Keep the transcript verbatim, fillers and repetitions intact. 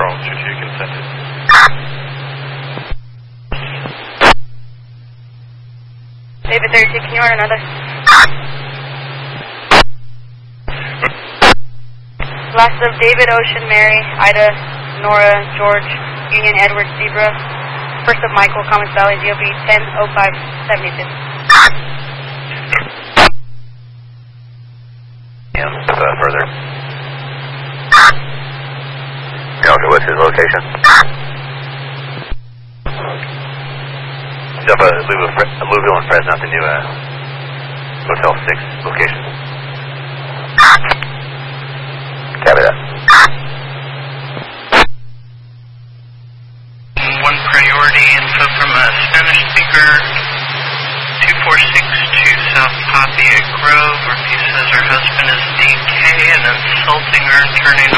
Control, two two consented. David thirty-two, can you order another? Last of David, Ocean, Mary, Ida, Nora, George, Union, Edward, Zebra. First of Michael, Common Valley, D O B ten oh five seventy-two. Yeah, uh, further. Okay, what's his location? Jump a Louisville and Fresno to new uh, Hotel six location. Copy that. One priority info from a Spanish speaker, two four six two South Poppy at Grove, where she says her husband is D K and insulting her, turning